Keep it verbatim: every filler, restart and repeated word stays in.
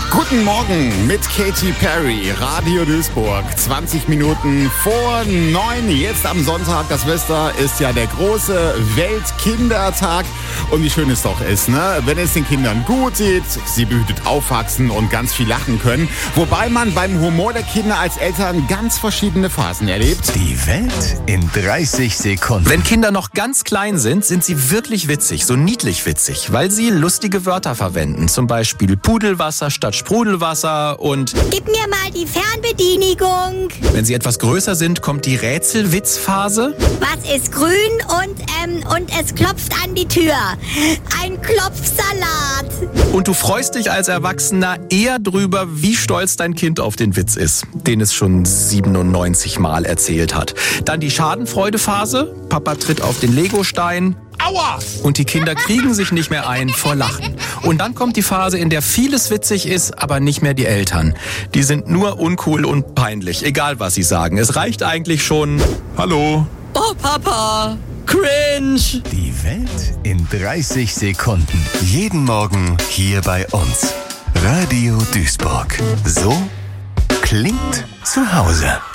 Guten Morgen mit Katy Perry, Radio Duisburg. zwanzig Minuten vor neun. Jetzt am Sonntag, das wisst ihr, ist ja der große Weltkindertag. Und wie schön es doch ist, ne? Wenn es den Kindern gut geht, sie behütet aufwachsen und ganz viel lachen können. Wobei man beim Humor der Kinder als Eltern ganz verschiedene Phasen erlebt. Die Welt in dreißig Sekunden. Wenn Kinder noch ganz klein sind, sind sie wirklich witzig, so niedlich witzig, weil sie lustige Wörter verwenden. Zum Beispiel Pudelwasser statt Sprudelwasser und Gib mir mal die Fernbedienigung. wenn sie etwas größer sind, kommt die Rätselwitzphase. Was ist grün und, ähm, und es klopft an die Tür? Ein Klopfsalat. Und du freust dich als Erwachsener eher drüber, wie stolz dein Kind auf den Witz ist, den es schon siebenundneunzig Mal erzählt hat. Dann die Schadenfreudephase. Papa tritt auf den Legostein. Aua! Und die Kinder kriegen sich nicht mehr ein vor Lachen. Und dann kommt die Phase, in der vieles witzig ist, aber nicht mehr die Eltern. Die sind nur uncool und peinlich, egal was sie sagen. Es reicht eigentlich schon: Hallo. Oh, Papa. Cringe. Die Welt in dreißig Sekunden. Jeden Morgen hier bei uns. Radio Duisburg. So klingt zu Hause.